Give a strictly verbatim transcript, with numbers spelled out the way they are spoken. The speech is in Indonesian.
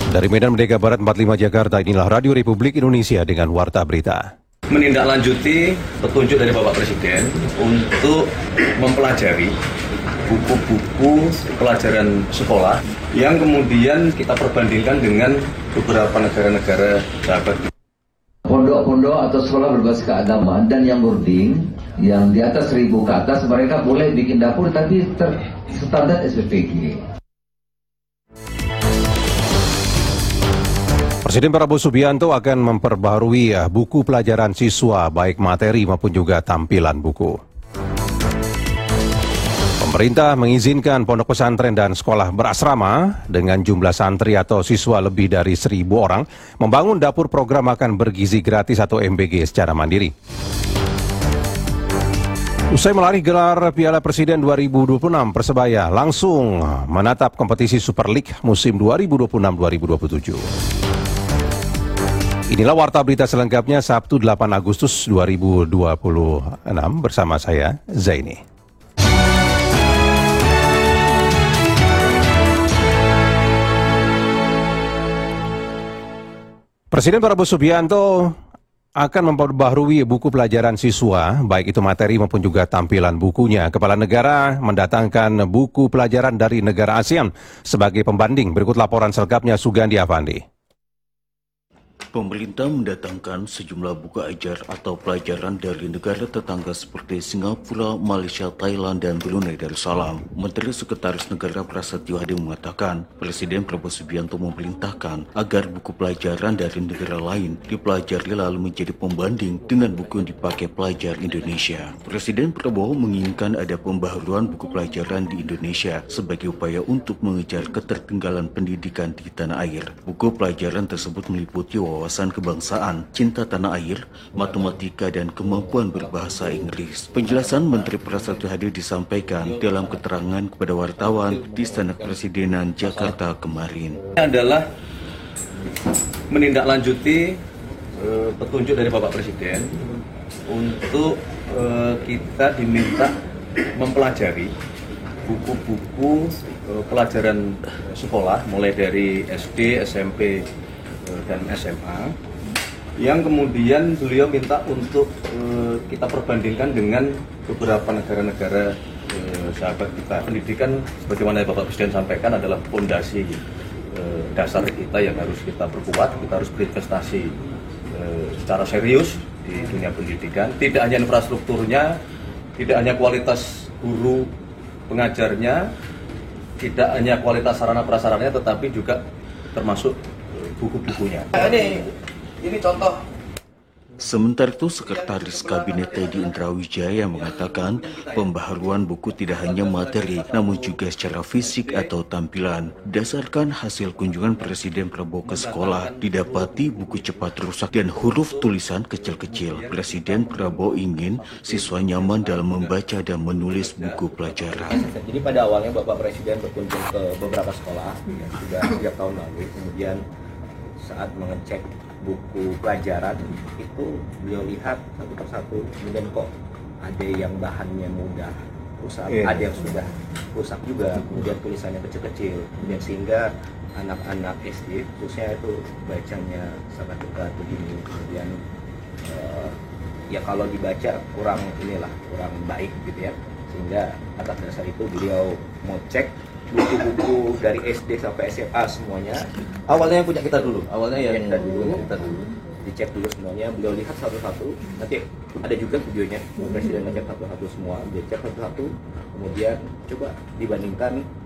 Dari Medan Merdeka Barat empat puluh lima Jakarta, inilah Radio Republik Indonesia dengan Warta Berita. Menindaklanjuti petunjuk dari Bapak Presiden untuk mempelajari buku-buku pelajaran sekolah yang kemudian kita perbandingkan dengan beberapa negara-negara sahabat. Pondok-pondok atau sekolah berbasis keagamaan dan yang boarding yang di atas seribu ke atas, mereka boleh bikin dapur tapi ter standar S P P G. Presiden Prabowo Subianto akan memperbaharui ya, buku pelajaran siswa, baik materi maupun juga tampilan buku. Pemerintah mengizinkan pondok pesantren dan sekolah berasrama dengan jumlah santri atau siswa lebih dari seribu orang membangun dapur program makan bergizi gratis atau M B G secara mandiri. Usai melalui gelar Piala Presiden dua ribu dua puluh enam, Persebaya langsung menatap kompetisi Super League musim dua ribu dua puluh enam dua ribu dua puluh tujuh. Inilah Warta Berita selengkapnya Sabtu delapan Agustus dua ribu dua puluh enam bersama saya, Zaini. Presiden Prabowo Subianto akan memperbaharui buku pelajaran siswa, baik itu materi maupun juga tampilan bukunya. Kepala negara mendatangkan buku pelajaran dari negara ASEAN sebagai pembanding. Berikut laporan selengkapnya Sugandi Avandi. Pemerintah mendatangkan sejumlah buku ajar atau pelajaran dari negara tetangga seperti Singapura, Malaysia, Thailand, dan Brunei Darussalam. Menteri Sekretaris Negara Prasetyo Adi mengatakan, Presiden Prabowo Subianto memerintahkan agar buku pelajaran dari negara lain dipelajari lalu menjadi pembanding dengan buku yang dipakai pelajar Indonesia. Presiden Prabowo menginginkan ada pembaharuan buku pelajaran di Indonesia sebagai upaya untuk mengejar ketertinggalan pendidikan di tanah air. Buku pelajaran tersebut meliputi wawasan kebangsaan, cinta tanah air, matematika, dan kemampuan berbahasa Inggris. Penjelasan Menteri Prasetyo Adi disampaikan dalam keterangan kepada wartawan di Istana Kepresidenan Jakarta kemarin. Ini adalah menindaklanjuti uh, petunjuk dari Bapak Presiden untuk uh, kita diminta mempelajari buku-buku uh, pelajaran sekolah mulai dari S D, S M P, dan S M A yang kemudian beliau minta untuk e, kita perbandingkan dengan beberapa negara-negara e, sahabat kita. Pendidikan sebagaimana Bapak Presiden sampaikan adalah fondasi e, dasar kita yang harus kita perkuat. Kita harus berinvestasi e, secara serius di dunia pendidikan, tidak hanya infrastrukturnya, tidak hanya kualitas guru pengajarnya, tidak hanya kualitas sarana prasarannya, tetapi juga termasuk buku-bukunya. Ini, ini contoh. Sementara itu, Sekretaris Kabinet Teddy Indrawijaya mengatakan pembaharuan buku tidak hanya materi, namun juga secara fisik atau tampilan. Berdasarkan hasil kunjungan Presiden Prabowo ke sekolah, didapati buku cepat rusak dan huruf tulisan kecil-kecil. Presiden Prabowo ingin siswa nyaman dalam membaca dan menulis buku pelajaran. Jadi pada awalnya Bapak Presiden berkunjung ke beberapa sekolah yang sudah sejak tahun lalu, kemudian saat mengecek buku pelajaran itu beliau lihat satu persatu, kemudian kok ada yang bahannya mudah rusak, yeah. ada yang sudah rusak juga, kemudian tulisannya kecil-kecil, kemudian sehingga anak-anak S D khususnya itu bacanya sangat dekat begini, kemudian uh, ya kalau dibaca kurang inilah kurang baik gitu ya, sehingga atas dasar itu beliau mau cek buku-buku dari S D sampai S M A semuanya. Awalnya yang punya kita dulu, awalnya yang kita dulu, kita dulu. Dicek dulu semuanya, beliau lihat satu-satu. Nanti ada juga videonya, Presiden ngecek satu-satu semua, dia cek satu-satu, kemudian coba dibandingkan